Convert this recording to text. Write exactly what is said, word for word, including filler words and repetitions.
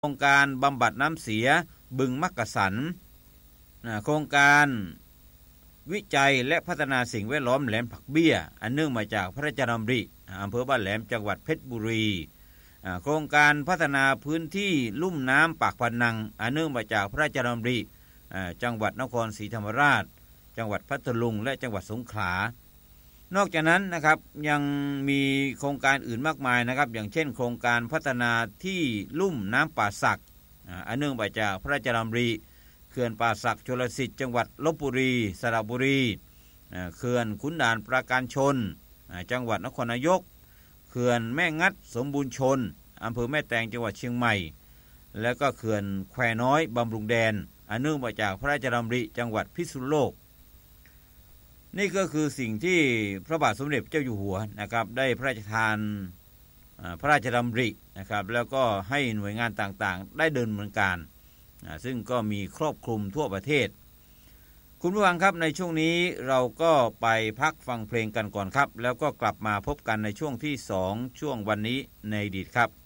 โครงการบำบัดน้ำเสียบึงมักกะสันโครงการวิจัยและพัฒนาสิ่งแวดล้อมแหลมผักเบี้ยอันเนื่องมาจากพระราชดำริอำเภอบ้านแหลมจังหวัดเพชรบุรีโครงการพัฒนาพื้นที่ลุ่มน้ำปากพนังอันเนื่องมาจากพระราชดำริจังหวัดนครศรีธรรมราชจังหวัดพัทลุงและจังหวัดสงขลานอกจากนั้นนะครับยังมีโครงการอื่นมากมายนะครับอย่างเช่นโครงการพัฒนาที่ลุ่มน้ำป่าสักอันเนื่องมาจากพระราชดำริเขื่อนป่าสักชลสิทธิ์จังหวัดลพบุรีสระบุรีเขื่อนขุนด่านปราการชนจังหวัดนครนายกเขื่อนแม่งัดสมบูรณ์ชนอำเภอแม่แตงจังหวัดเชียงใหม่และก็เขื่อนแควน้อยบำรุงแดนอันเนื่องมาจากพระราชดำริจังหวัดพิษณุโลกนี่ก็คือสิ่งที่พระบาทสมเด็จเจ้าอยู่หัวนะครับได้พระราชทานพระราชดำรินะครับแล้วก็ให้หน่วยงานต่างๆได้เดินดำเนินการซึ่งก็มีครอบคลุมทั่วประเทศคุณผู้ฟังครับในช่วงนี้เราก็ไปพักฟังเพลงกันก่อนครับแล้วก็กลับมาพบกันในช่วงที่สองช่วงวันนี้ในอดีตครับ